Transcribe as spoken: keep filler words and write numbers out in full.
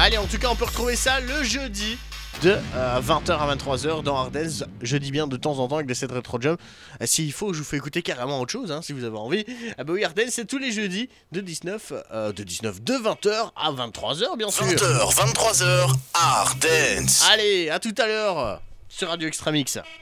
Allez, en tout cas, on peut retrouver ça le jeudi de euh, vingt heures à vingt-trois heures dans Ardennes. Je dis bien de temps en temps avec des sets Retro Jump. Euh, S'il faut, je vous fais écouter carrément autre chose, hein, si vous avez envie. Ah bah oui, Ardennes, c'est tous les jeudis de dix-neuf, euh, de dix-neuf, de vingt heures à vingt-trois heures, bien sûr. vingt heures, vingt-trois heures, Ardennes. Allez, à tout à l'heure sur Radio Extra Mix.